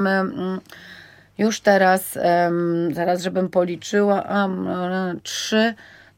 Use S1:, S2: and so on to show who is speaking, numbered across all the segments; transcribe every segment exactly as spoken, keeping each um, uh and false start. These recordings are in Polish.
S1: Już teraz, zaraz żebym policzyła, trzy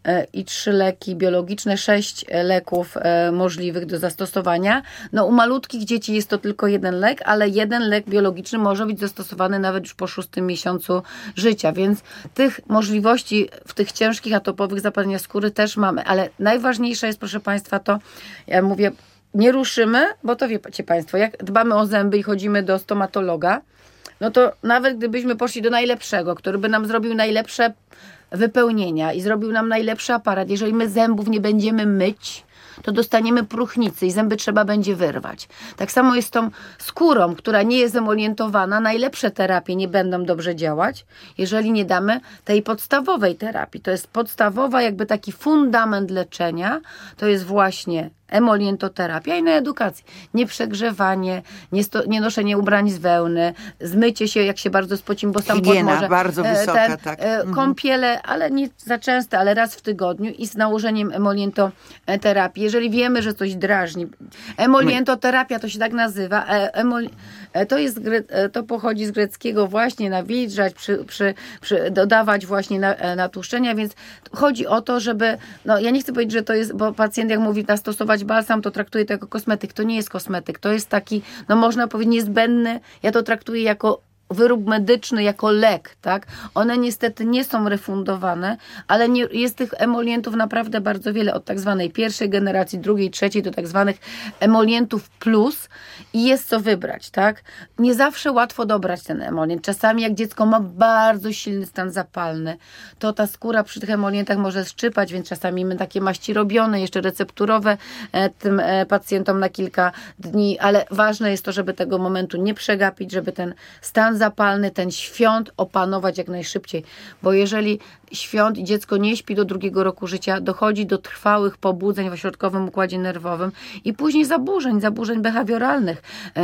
S1: i trzy leki biologiczne, sześć leków możliwych do zastosowania. No u malutkich dzieci jest to tylko jeden lek, ale jeden lek biologiczny może być zastosowany nawet już po szóstym miesiącu życia, więc tych możliwości w tych ciężkich atopowych zapaleniach skóry też mamy, ale najważniejsze jest, proszę Państwa, to, ja mówię, nie ruszymy, bo to wiecie Państwo, jak dbamy o zęby i chodzimy do stomatologa, no to nawet gdybyśmy poszli do najlepszego, który by nam zrobił najlepsze wypełnienia i zrobił nam najlepszy aparat, jeżeli my zębów nie będziemy myć, to dostaniemy próchnicy i zęby trzeba będzie wyrwać. Tak samo jest z tą skórą, która nie jest emolientowana. Najlepsze terapie nie będą dobrze działać, jeżeli nie damy tej podstawowej terapii. To jest podstawowa, jakby taki fundament leczenia, to jest właśnie emolientoterapia i na edukacji. Nieprzegrzewanie, nie, sto, nie noszenie ubrań z wełny, zmycie się, jak się bardzo spocimy, bo sam
S2: higiena
S1: pod morze,
S2: bardzo wysoka,
S1: ten,
S2: tak.
S1: Kąpiele, ale nie za często, ale raz w tygodniu i z nałożeniem emolientoterapii. Jeżeli wiemy, że coś drażni. Emolientoterapia to się tak nazywa. Emol, to, jest, to pochodzi z greckiego właśnie nawilżać, przy, przy, przy, dodawać właśnie na, natłuszczenia, więc chodzi o to, żeby, no ja nie chcę powiedzieć, że to jest, bo pacjent jak mówi nastosować balsam, to traktuje to jako kosmetyk. To nie jest kosmetyk, to jest taki, no można powiedzieć, niezbędny. Ja to traktuję jako wyrób medyczny, jako lek, tak? One niestety nie są refundowane, ale nie, jest tych emolientów naprawdę bardzo wiele, od tak zwanej pierwszej generacji, drugiej, trzeciej do tak zwanych emolientów plus i jest co wybrać, tak? Nie zawsze łatwo dobrać ten emolient. Czasami jak dziecko ma bardzo silny stan zapalny, to ta skóra przy tych emolientach może szczypać, więc czasami my takie maści robione, jeszcze recepturowe e, tym e, pacjentom na kilka dni, ale ważne jest to, żeby tego momentu nie przegapić, żeby ten stan zapalny, ten świąt opanować jak najszybciej, bo jeżeli świąt i dziecko nie śpi do drugiego roku życia, dochodzi do trwałych pobudzeń w ośrodkowym układzie nerwowym i później zaburzeń, zaburzeń behawioralnych,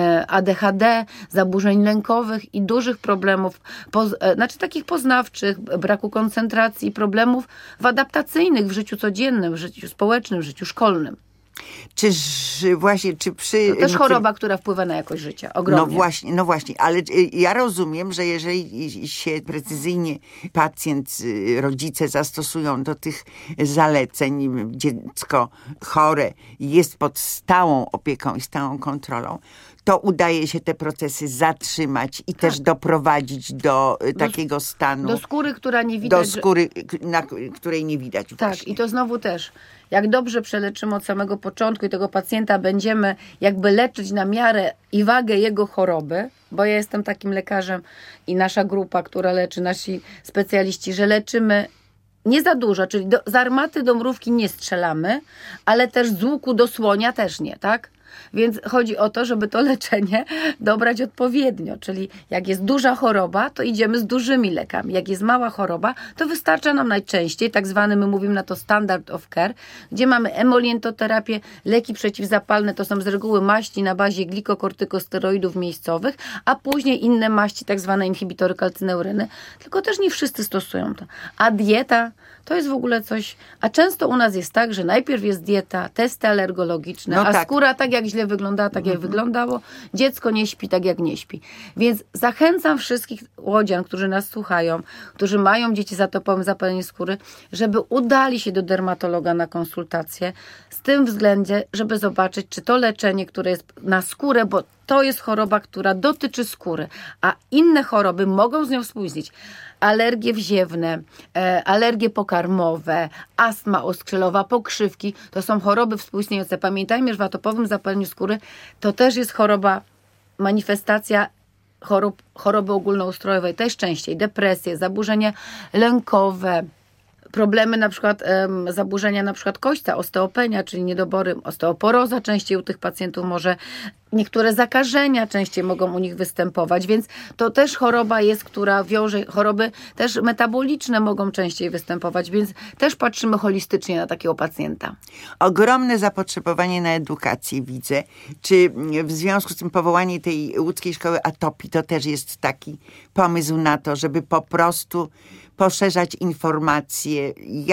S1: A D H D, zaburzeń lękowych i dużych problemów, poz, znaczy takich poznawczych, braku koncentracji, problemów w adaptacyjnych w życiu codziennym, w życiu społecznym, w życiu szkolnym.
S2: Czy właśnie, czy przy...
S1: To też choroba, która wpływa na jakość życia, ogromnie.
S2: No właśnie, no właśnie, ale ja rozumiem, że jeżeli się precyzyjnie pacjent, rodzice zastosują do tych zaleceń, dziecko chore jest pod stałą opieką i stałą kontrolą, to udaje się te procesy zatrzymać i tak. też doprowadzić do, do takiego stanu.
S1: Do skóry, która nie widać.
S2: Do skóry, na której nie widać
S1: Tak,
S2: właśnie.
S1: i to znowu też, jak dobrze przeleczymy od samego początku i tego pacjenta będziemy jakby leczyć na miarę i wagę jego choroby, bo ja jestem takim lekarzem i nasza grupa, która leczy, nasi specjaliści, że leczymy nie za dużo, czyli do, z armaty do mrówki nie strzelamy, ale też z łuku do słonia też nie, tak? Więc chodzi o to, żeby to leczenie dobrać odpowiednio, czyli jak jest duża choroba, to idziemy z dużymi lekami. Jak jest mała choroba, to wystarcza nam najczęściej, tak zwany, my mówimy na to standard of care, gdzie mamy emolientoterapię, leki przeciwzapalne, to są z reguły maści na bazie glikokortykosteroidów miejscowych, a później inne maści, tak zwane inhibitory kalcyneuryny, tylko też nie wszyscy stosują to. A dieta to jest w ogóle coś, a często u nas jest tak, że najpierw jest dieta, testy alergologiczne, no a tak. skóra tak jak źle wygląda, tak jak mhm. wyglądało, dziecko nie śpi tak jak nie śpi. Więc zachęcam wszystkich łodzian, którzy nas słuchają, którzy mają dzieci z atopowym zapaleniem skóry, żeby udali się do dermatologa na konsultację z tym względzie, żeby zobaczyć, czy to leczenie, które jest na skórę, bo to jest choroba, która dotyczy skóry, a inne choroby mogą z nią współistnieć. Alergie wziewne, e, alergie pokarmowe, astma oskrzelowa, pokrzywki, to są choroby współistniejące. Pamiętajmy, że w atopowym zapaleniu skóry to też jest choroba, manifestacja chorób, choroby ogólnoustrojowej, też częściej, depresje, zaburzenia lękowe, problemy na przykład um, zaburzenia na przykład kośćca, osteopenia, czyli niedobory, osteoporoza częściej u tych pacjentów może, niektóre zakażenia częściej mogą u nich występować, więc to też choroba jest, która wiąże, choroby też metaboliczne mogą częściej występować, więc też patrzymy holistycznie na takiego pacjenta.
S2: Ogromne zapotrzebowanie na edukację widzę. Czy w związku z tym powołanie tej łódzkiej szkoły atopii to też jest taki pomysł na to, żeby po prostu poszerzać informacje, jak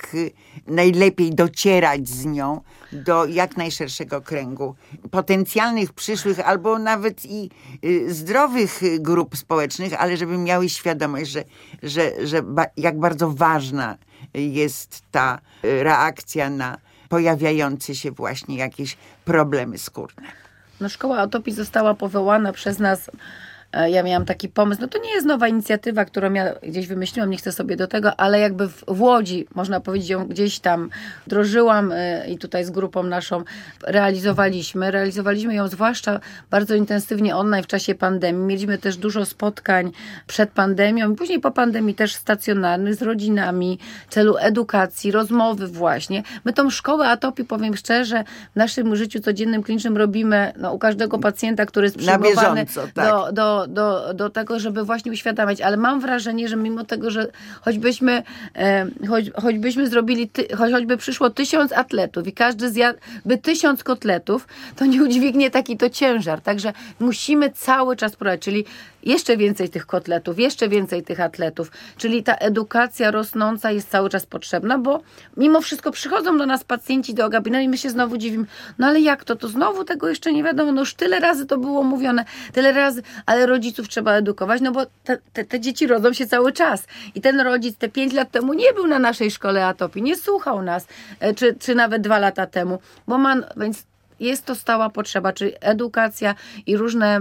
S2: jak najlepiej docierać z nią do jak najszerszego kręgu potencjalnych, przyszłych albo nawet i zdrowych grup społecznych, ale żeby miały świadomość, że, że, że ba- jak bardzo ważna jest ta reakcja na pojawiające się właśnie jakieś problemy skórne.
S1: No, Szkoła Atopii została powołana przez nas. Ja miałam taki pomysł, no to nie jest nowa inicjatywa, którą ja gdzieś wymyśliłam, nie chcę sobie do tego, ale jakby w, w Łodzi, można powiedzieć, ją gdzieś tam wdrożyłam i tutaj z grupą naszą realizowaliśmy. Realizowaliśmy ją zwłaszcza bardzo intensywnie online w czasie pandemii. Mieliśmy też dużo spotkań przed pandemią i później po pandemii też stacjonarnych z rodzinami w celu edukacji, rozmowy właśnie. My tą Szkołę Atopii, powiem szczerze, w naszym życiu codziennym, klinicznym robimy no, u każdego pacjenta, który jest przygotowany
S2: tak.
S1: do, do Do, do tego, żeby właśnie uświadamiać, ale mam wrażenie, że mimo tego, że choćbyśmy, e, choć, choćbyśmy zrobili, ty, choć, choćby przyszło tysiąc atletów i każdy zjadłby tysiąc kotletów, to nie udźwignie taki to ciężar. Także musimy cały czas prowadzić, czyli jeszcze więcej tych kotletów, jeszcze więcej tych atletów, czyli ta edukacja rosnąca jest cały czas potrzebna, bo mimo wszystko przychodzą do nas pacjenci do gabinetu i my się znowu dziwimy, no ale jak to, to znowu tego jeszcze nie wiadomo, no już tyle razy to było mówione, tyle razy, ale rodziców trzeba edukować, no bo te, te, te dzieci rodzą się cały czas i ten rodzic te pięć lat temu nie był na naszej Szkole Atopii, nie słuchał nas, czy, czy nawet dwa lata temu, bo ma, więc jest to stała potrzeba, czyli edukacja i różne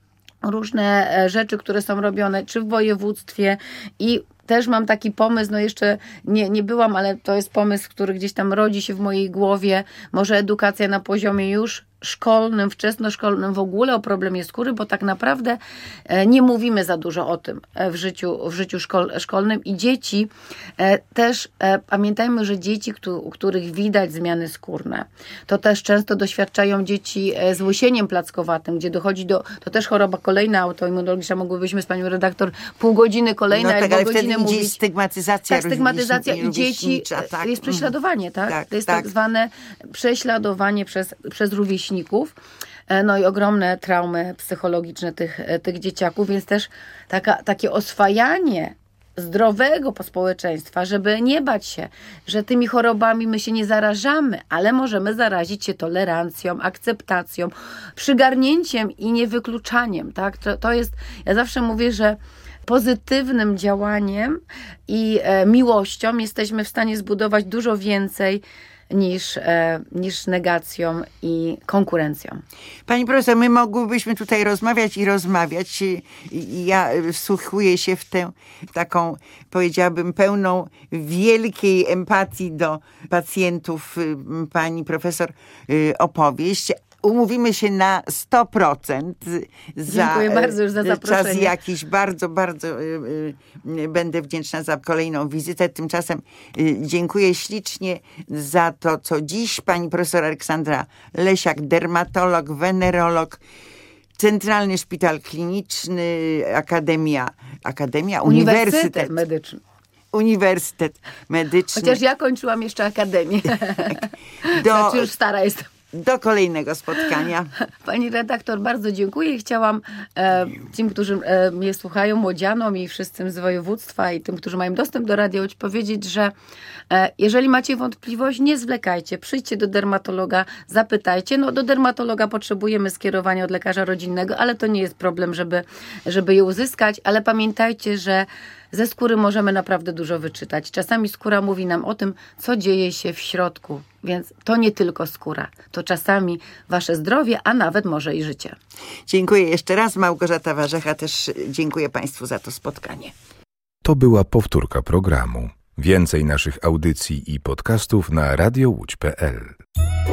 S1: różne rzeczy, które są robione, czy w województwie i też mam taki pomysł, no jeszcze nie, nie byłam, ale to jest pomysł, który gdzieś tam rodzi się w mojej głowie, może edukacja na poziomie już szkolnym, wczesnoszkolnym w ogóle o problemie skóry, bo tak naprawdę nie mówimy za dużo o tym w życiu, w życiu szkol, szkolnym i dzieci też, pamiętajmy, że dzieci, u których widać zmiany skórne, to też często doświadczają dzieci z łysieniem plackowatym, gdzie dochodzi do, to też choroba kolejna autoimmunologiczna, mogłybyśmy z panią redaktor pół godziny kolejna,
S2: no tak,
S1: albo godzinę mówić.
S2: Idzie stygmatyzacja,
S1: tak, stygmatyzacja i dzieci,
S2: tak.
S1: jest prześladowanie, tak?
S2: tak
S1: to jest
S2: tak.
S1: tak zwane prześladowanie przez, przez rówieśników. No i ogromne traumy psychologiczne tych, tych dzieciaków, więc też taka, takie oswajanie zdrowego społeczeństwa, żeby nie bać się, że tymi chorobami my się nie zarażamy, ale możemy zarazić się tolerancją, akceptacją, przygarnięciem i niewykluczaniem. Tak? To, to jest, ja zawsze mówię, że pozytywnym działaniem i e, miłością jesteśmy w stanie zbudować dużo więcej niż, e, niż negacją i konkurencją.
S2: Pani profesor, my mogłybyśmy tutaj rozmawiać i rozmawiać. I ja wsłuchuję się w tę taką, powiedziałabym, pełną wielkiej empatii do pacjentów pani profesor opowieść. Umówimy się na sto procent za,
S1: Dziękuję bardzo już za zaproszenie.
S2: Czas jakiś. Bardzo, bardzo y, y, będę wdzięczna za kolejną wizytę. Tymczasem y, dziękuję ślicznie za to, co dziś pani profesor Aleksandra Lesiak, dermatolog, wenerolog, Centralny Szpital Kliniczny, Akademia, Akademia,
S1: Uniwersytet,
S2: Uniwersytet
S1: Medyczny.
S2: Uniwersytet Medyczny.
S1: Chociaż ja kończyłam jeszcze akademię.
S2: Do...
S1: Znaczy już stara jestem.
S2: Do kolejnego spotkania.
S1: Pani redaktor, bardzo dziękuję i chciałam e, tym, którzy e, mnie słuchają, młodzianom i wszystkim z województwa i tym, którzy mają dostęp do Radia Łódź, powiedzieć, że e, jeżeli macie wątpliwość, nie zwlekajcie, przyjdźcie do dermatologa, zapytajcie. No do dermatologa potrzebujemy skierowania od lekarza rodzinnego, ale to nie jest problem, żeby, żeby je uzyskać, ale pamiętajcie, że ze skóry możemy naprawdę dużo wyczytać. Czasami skóra mówi nam o tym, co dzieje się w środku, więc to nie tylko skóra. To czasami wasze zdrowie, a nawet może i życie.
S2: Dziękuję jeszcze raz. Małgorzata Warzecha, też dziękuję państwu za to spotkanie.
S3: To była powtórka programu. Więcej naszych audycji i podcastów na radio łódź kropka p l.